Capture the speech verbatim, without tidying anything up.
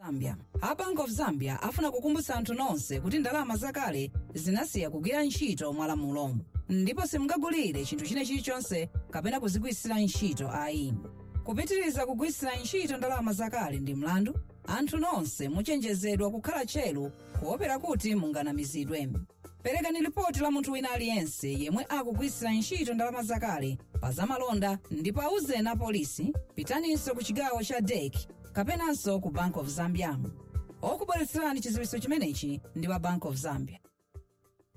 Zambia. A Bank of Zambia afuna kukumbutsa anthu nonse kuti ndalama zakale zinasiya kugwira ntchito mwalamulo, ndipo simungagulire chinthu china chilichonse kapena kuzigwiritsira ntchito ayi. Kupitiriza kugwiritsira ntchito ndalama zakale ndi mlandu. Anthu nonse muchenjezedwa kukhala tcheru kuopera kuti munganamizidwe. Perekani ripoti la munthu wina aliyense yemwe akugwiritsira ntchito ndalama zakale pa zamalonda ndipo auzeni a polisi. Pitaninso ku chigawo cha D E C kapenanso ku Bank of Zambia. Okubweretserani chidziwitso chimenechi ndi wa Bank of Zambia.